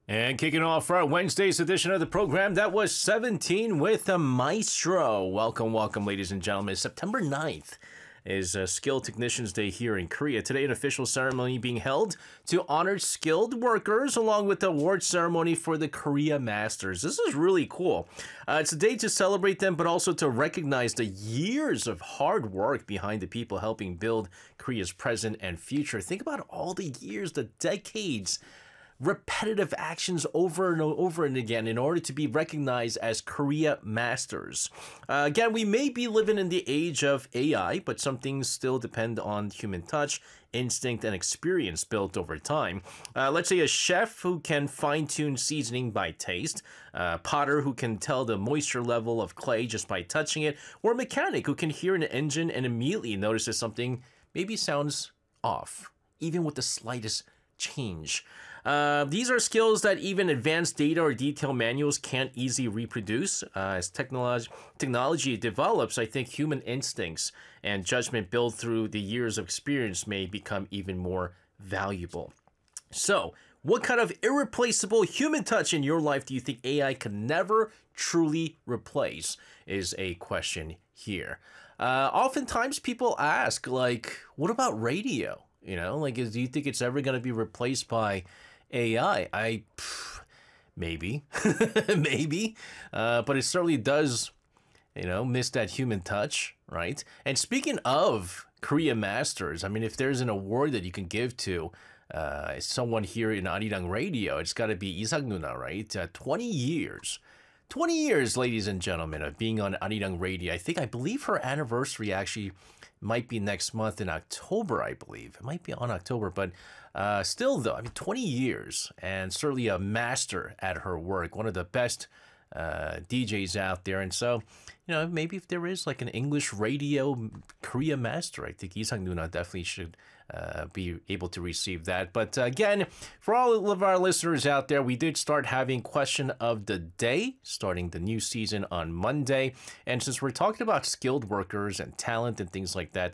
And kicking off our Wednesday's edition of the program, that was 17 with a Maestro. Welcome, ladies and gentlemen. September 9th is Skilled Technicians Day here in Korea. Today, an official ceremony being held to honor skilled workers, along with the award ceremony for the Korea Masters. This is really cool. It's a day to celebrate them, but also to recognize the years of hard work behind the people helping build Korea's present and future. Think about all the years, the decades, repetitive actions over and over and again in order to be recognized as Korea Masters. Again, we may be living in the age of AI, but some things still depend on human touch, instinct, and experience built over time. Let's say a chef who can fine-tune seasoning by taste, a potter who can tell the moisture level of clay just by touching it, or a mechanic who can hear an engine and immediately notices something maybe sounds off, even with the slightest change. These are skills that even advanced data or detail manuals can't easily reproduce. As technology develops, I think human instincts and judgment built through the years of experience may become even more valuable. So, what kind of irreplaceable human touch in your life do you think AI could never truly replace? Is a question here. Oftentimes people ask, like, what about radio? You know, like, do you think it's ever going to be replaced by AI? Maybe, maybe, but it certainly does, miss that human touch, right? And speaking of Korea Masters, I mean, if there's an award that you can give to someone here in Arirang Radio, it's got to be Isak Nuna, right? 20 years. 20 years, ladies and gentlemen, of being on Arirang Radio. I believe her anniversary actually might be next month in October, I believe. It might be on October, but still, though, I mean, 20 years, and certainly a master at her work, one of the best DJs out there. And so, maybe if there is like an English radio Korea master, I think Isak Nuna definitely should be able to receive that. But again, for all of our listeners out there, we did start having question of the day, starting the new season on Monday. And since we're talking about skilled workers and talent and things like that,